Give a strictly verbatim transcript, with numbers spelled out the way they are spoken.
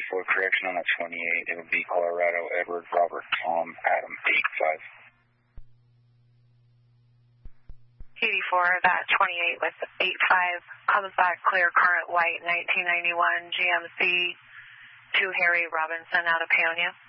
eighty-four, correction on that twenty-eight. It would be Colorado, Edward, Robert, Tom, Adam, eight five. eighty-four, that twenty-eight with eight five, comes back clear current white nineteen ninety-one G M C to Harry Robinson out of Paonia.